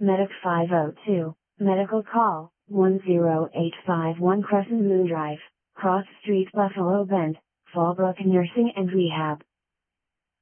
Medic 502, medical call, 10851 Crescent Moon Drive, Cross Street, Buffalo Bend, Fallbrook Nursing and Rehab.